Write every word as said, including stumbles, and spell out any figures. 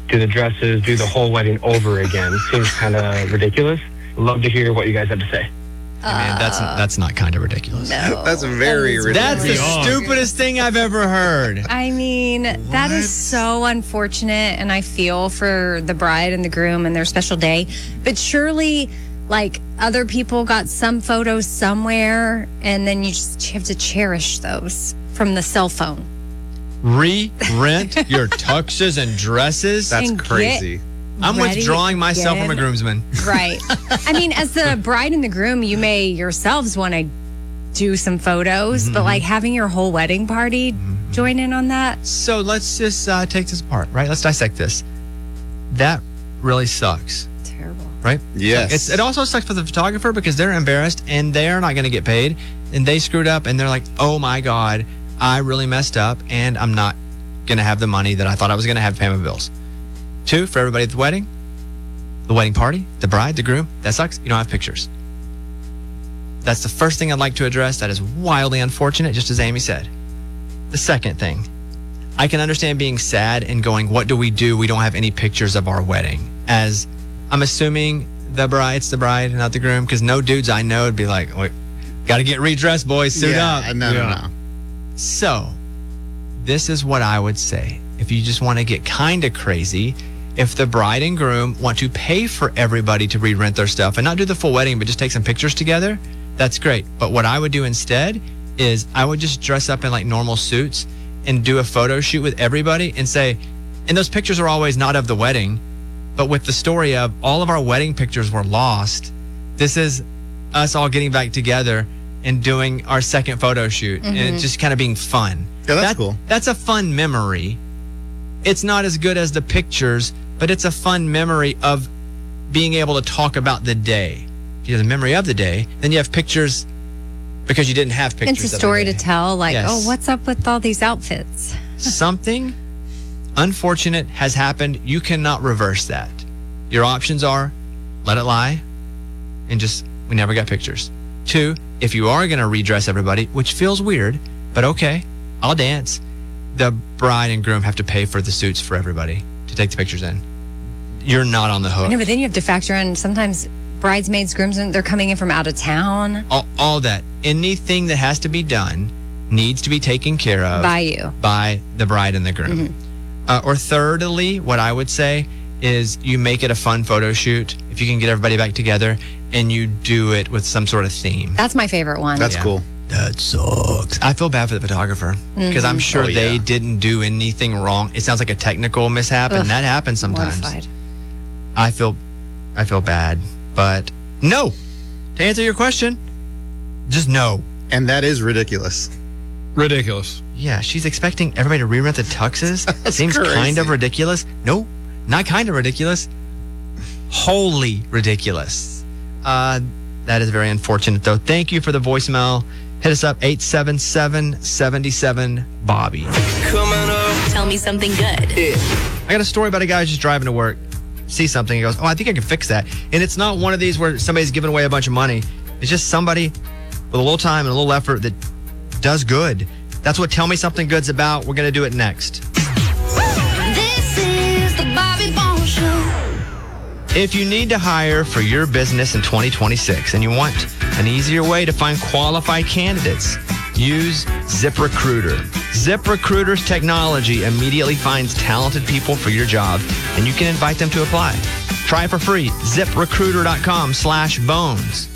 do the dresses, do the whole wedding over again. Seems kind of ridiculous. Love to hear what you guys have to say. I mean, that's that's not kind of ridiculous. No, That's very that is ridiculous. That's the stupidest thing I've ever heard. I mean, that is so unfortunate, and I feel for the bride and the groom and their special day. But surely, like, other people got some photos somewhere, and then you just have to cherish those from the cell phone. Re-rent your tuxes and dresses? That's And get crazy. I'm ready withdrawing myself from a again. groomsman. Right. I mean, as the bride and the groom, you may yourselves want to do some photos, Mm-hmm. but like having your whole wedding party join in on that. So let's just uh, take this apart, right? Let's dissect this. That really sucks, Terrible. right? Yes. It's, it also sucks for the photographer because they're embarrassed and they're not going to get paid. And they screwed up and they're like, oh my God, I really messed up and I'm not going to have the money that I thought I was going to have to pay my bills. Two, for everybody at the wedding, the wedding party, the bride, the groom, that sucks. You don't have pictures. That's the first thing I'd like to address. That is wildly unfortunate, just as Amy said. The second thing, I can understand being sad and going, what do we do? We don't have any pictures of our wedding. As I'm assuming the bride, it's the bride, not the groom, because no dudes I know would be like, wait, got to get redressed, boys, suit yeah, up. No, Yeah. no, no. So, this is what I would say. If you just want to get kind of crazy, if the bride and groom want to pay for everybody to re-rent their stuff and not do the full wedding, but just take some pictures together, that's great. But what I would do instead is I would just dress up in like normal suits and do a photo shoot with everybody and say, and those pictures are always not of the wedding, but with the story of all of our wedding pictures were lost. This is us all getting back together and doing our second photo shoot and it's just kind of being fun. Yeah, that's That- cool. That's a fun memory. It's not as good as the pictures, but it's a fun memory of being able to talk about the day. If you have the memory of the day, then you have pictures because you didn't have pictures. It's a of the story to day. tell, like, Yes. oh, what's up with all these outfits? Something unfortunate has happened. You cannot reverse that. Your options are let it lie and just, we never got pictures. Two, if you are going to redress everybody, which feels weird, but okay, I'll dance. The bride and groom have to pay for the suits for everybody to take the pictures in. You're not on the hook. No, but then you have to factor in sometimes bridesmaids, groomsmen, they're coming in from out of town. all, all that. Anything that has to be done needs to be taken care of By you. by the bride and the groom. Uh, or thirdly, what I would say is you make it a fun photo shoot if you can get everybody back together and you do it with some sort of theme. That's my favorite one. That's Yeah. cool. That sucks. I feel bad for the photographer because I'm sure Oh, they yeah. didn't do anything wrong. It sounds like a technical mishap, Ugh. and that happens sometimes. Mortified. I feel, I feel bad, but no. To answer your question, just no. And that is ridiculous. Ridiculous. Yeah, she's expecting everybody to re-rent the tuxes. That's Seems crazy. kind of ridiculous. No, not kind of ridiculous. Wholly ridiculous. Uh, that is very unfortunate, though. Thank you for the voicemail. Hit us up, eight seven seven, seven seven, Bobby. Tell me something good. I got a story about a guy who's just driving to work, see something, he goes, oh, I think I can fix that. And it's not one of these where somebody's giving away a bunch of money. It's just somebody with a little time and a little effort that does good. That's what Tell Me Something Good's about. We're going to do it next. This is the Bobby Bones Show. If you need to hire for your business in twenty twenty-six and you want an easier way to find qualified candidates, use ZipRecruiter. ZipRecruiter's technology immediately finds talented people for your job, and you can invite them to apply. Try it for free. ZipRecruiter.com slash bones.